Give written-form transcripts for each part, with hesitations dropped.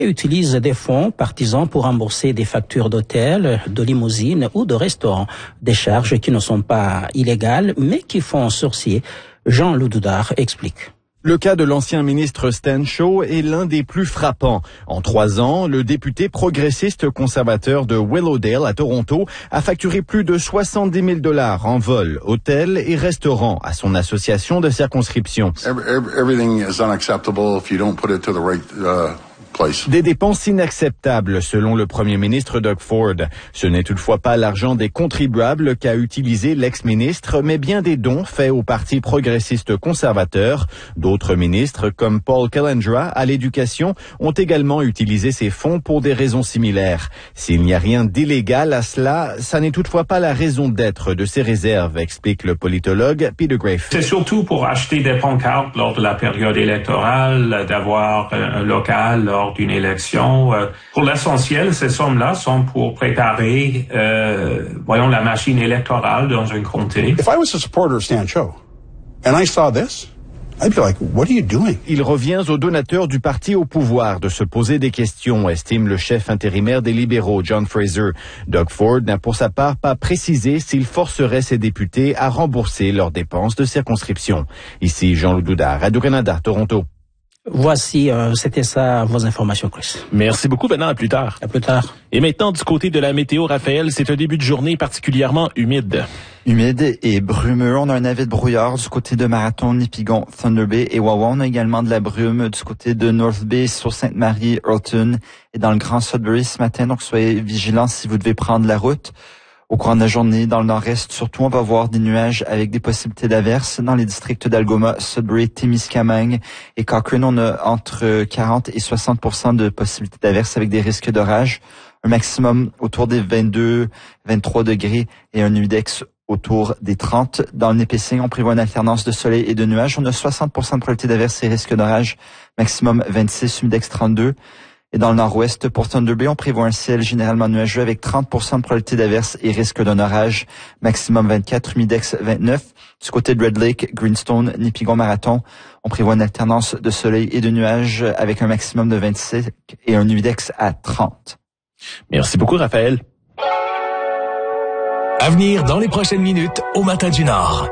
et utilise des fonds partisans pour rembourser des factures d'hôtel, de limousine ou de restaurant. Des charges qui ne sont pas illégales, mais qui font sourciller. Jean-Loup Doudard explique. Le cas de l'ancien ministre Stan Shaw est l'un des plus frappants. En 3 ans, le député progressiste conservateur de Willowdale à Toronto a facturé plus de 70 000 $ en vol, hôtel et restaurant à son association de circonscription. Everything is unacceptable if you don't put it to the right place. Des dépenses inacceptables, selon le premier ministre Doug Ford. Ce n'est toutefois pas l'argent des contribuables qu'a utilisé l'ex-ministre, mais bien des dons faits au Parti progressiste conservateur. D'autres ministres, comme Paul Kelendra à l'éducation, ont également utilisé ces fonds pour des raisons similaires. S'il n'y a rien d'illégal à cela, ça n'est toutefois pas la raison d'être de ces réserves, explique le politologue Peter Graefe. C'est surtout pour acheter des pancartes lors de la période électorale, d'avoir un local lors d'une élection. Pour l'essentiel, ces sommes-là sont pour préparer, la machine électorale dans un comté. If I was a supporter of Stan Shaw and I saw this, I'd be like, what are you doing? Il revient aux donateurs du parti au pouvoir de se poser des questions, estime le chef intérimaire des libéraux, John Fraser. Doug Ford n'a pour sa part pas précisé s'il forcerait ses députés à rembourser leurs dépenses de circonscription. Ici Jean-Loup Doudard, Radio-Canada, Toronto. Voici, c'était ça, vos informations, Chris. Merci beaucoup, Venant, à plus tard. À plus tard. Et maintenant, du côté de la météo, Raphaël, c'est un début de journée particulièrement humide. Humide et brumeux. On a un avis de brouillard du côté de Marathon, Nipigon, Thunder Bay et Wawa. On a également de la brume du côté de North Bay, Sault-Sainte-Marie, Earlton et dans le Grand Sudbury ce matin. Donc, soyez vigilants si vous devez prendre la route. Au cours de la journée, dans le nord-est, surtout, on va voir des nuages avec des possibilités d'averses. Dans les districts d'Algoma, Sudbury, Témiscamingue et Cochrane, on a entre 40 et 60% de possibilités d'averses avec des risques d'orage. Un maximum autour des 22, 23 degrés et un humidex autour des 30. Dans le Nipissing, on prévoit une alternance de soleil et de nuages. On a 60% de probabilité d'averses et risques d'orage. Maximum 26, humidex 32. Et dans le nord-ouest, pour Thunder Bay, on prévoit un ciel généralement nuageux avec 30% de probabilité d'averse et risque d'un orage, maximum 24, humidex 29. Du côté de Red Lake, Greenstone, Nipigon, Marathon, on prévoit une alternance de soleil et de nuages avec un maximum de 27 et un humidex à 30. Merci beaucoup, Raphaël. À venir dans les prochaines minutes au Matin du Nord.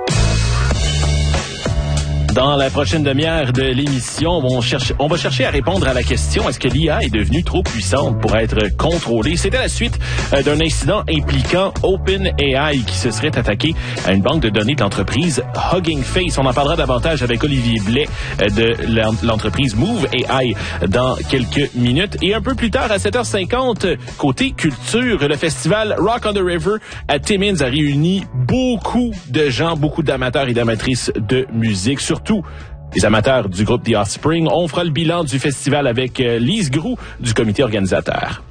Dans la prochaine demi-heure de l'émission, on va chercher à répondre à la question: est-ce que l'IA est devenue trop puissante pour être contrôlée? C'était la suite d'un incident impliquant OpenAI qui se serait attaqué à une banque de données de l'entreprise Hugging Face. On en parlera davantage avec Olivier Blais de l'entreprise Move AI dans quelques minutes. Et un peu plus tard, à 7h50, côté culture, le festival Rock on the River à Timmins a réuni beaucoup de gens, beaucoup d'amateurs et d'amatrices de musique, surtout les amateurs du groupe The Offspring. On fera le bilan du festival avec Lise Groux du comité organisateur.